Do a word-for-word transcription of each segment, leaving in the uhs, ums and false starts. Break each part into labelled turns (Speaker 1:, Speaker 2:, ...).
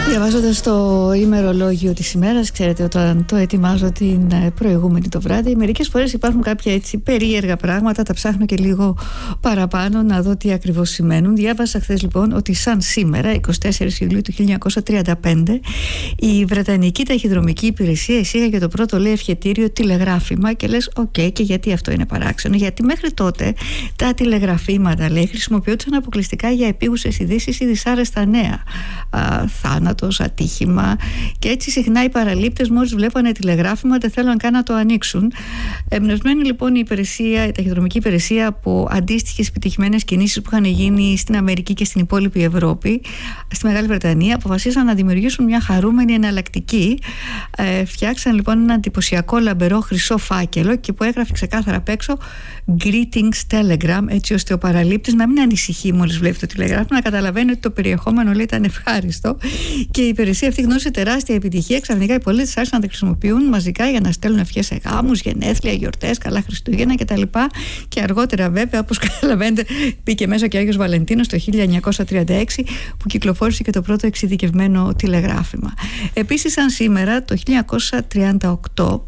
Speaker 1: Διαβάζοντας το ημερολόγιο της ημέρας, ξέρετε, όταν το ετοιμάζω την προηγούμενη το βράδυ, μερικές φορές υπάρχουν κάποια έτσι περίεργα πράγματα, τα ψάχνω και λίγο παραπάνω να δω τι ακριβώς σημαίνουν. Διάβασα χθες λοιπόν ότι σαν σήμερα, εικοστή τέταρτη Ιουλίου του χίλια εννιακόσια τριάντα πέντε, η Βρετανική Ταχυδρομική Υπηρεσία εισήγαγε το πρώτο, λέει, ευχετήριο τηλεγράφημα, και λες, οκ, okay, και γιατί αυτό είναι παράξενο? Γιατί μέχρι τότε τα τηλεγραφήματα, λέει, χρησιμοποιούνταν αποκλειστικά για επίγουσες ειδήσεις ή δυσάρεστα νέα. Α, θάνατος, ατύχημα, και έτσι συχνά οι παραλήπτες μόλις βλέπανε τηλεγράφημα δεν θέλαν καν να το ανοίξουν. Εμπνευσμένη λοιπόν η υπηρεσία, η ταχυδρομική υπηρεσία, από αντίστοιχες επιτυχημένες κινήσεις που είχαν γίνει στην Αμερική και στην υπόλοιπη Ευρώπη, στη Μεγάλη Βρετανία, αποφασίσαν να δημιουργήσουν μια χαρούμενη εναλλακτική. Ε, φτιάξαν λοιπόν ένα εντυπωσιακό λαμπερό χρυσό φάκελο, και που έγραφε ξεκάθαρα απ' έξω Greetings Telegram, έτσι ώστε ο παραλήπτης να μην ανησυχεί μόλις βλέπει το τηλεγράφημα, να καταλαβαίνει ότι το περιεχόμενο, λέει, ήταν ευχάριστο. Και η υπηρεσία αυτή γνώρισε τεράστια επιτυχία. Ξαφνικά οι πολίτες άρχισαν να τα χρησιμοποιούν μαζικά για να στέλνουν ευχές σε γάμους, γενέθλια, γιορτές, καλά Χριστούγεννα κτλ. Και αργότερα, βέβαια, όπως καταλαβαίνετε, μπήκε μέσα και ο Άγιος Βαλεντίνος το χίλια εννιακόσια τριάντα έξι, που κυκλοφόρησε και το πρώτο εξειδικευμένο τηλεγράφημα. Επίσης, σαν σήμερα, το χίλια εννιακόσια τριάντα οκτώ,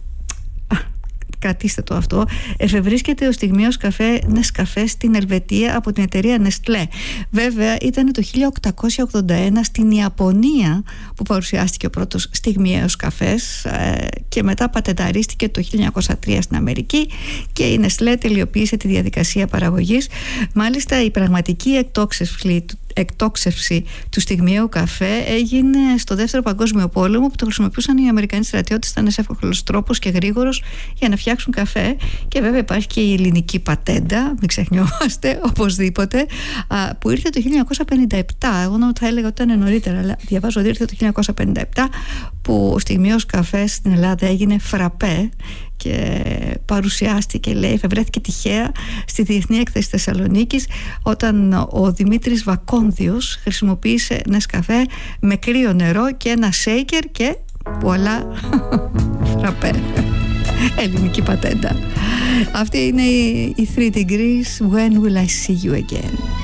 Speaker 1: κρατήστε το αυτό, εφευρίσκεται ο στιγμίος καφέ Νεσκαφέ στην Ελβετία από την εταιρεία Nestlé. Βέβαια, ήταν το χίλια οκτακόσια ογδόντα ένα στην Ιαπωνία που παρουσιάστηκε ο πρώτος στιγμιαίος καφές, και μετά πατενταρίστηκε το χίλια εννιακόσια τρία στην Αμερική, και η Nestlé τελειοποίησε τη διαδικασία παραγωγής. Μάλιστα, η πραγματική εκτόξευση εκτόξευση του στιγμιαίου καφέ έγινε στο Δεύτερο Παγκόσμιο Πόλεμο, που το χρησιμοποιούσαν οι Αμερικανοί στρατιώτες. Ήταν ένας εύκολος τρόπος και γρήγορος για να φτιάξουν καφέ. Και βέβαια υπάρχει και η ελληνική πατέντα, μην ξεχνιόμαστε, οπωσδήποτε, που ήρθε το χίλια εννιακόσια πενήντα επτά. Εγώ θα έλεγα ότι ήταν νωρίτερα, αλλά διαβάζω ότι ήρθε το χίλια εννιακόσια πενήντα επτά, που ο στιγμιαίος καφές στην Ελλάδα έγινε φραπέ και παρουσιάστηκε, λέει, εφευρέθηκε τυχαία στη Διεθνή Έκθεση Θεσσαλονίκης, όταν ο Δημήτρης Βακόνδιος χρησιμοποίησε νεσκαφέ με κρύο νερό και ένα σέικερ, και voilà, φραπέ. Ελληνική πατέντα. Αυτή είναι η three degrees, When will I see you again?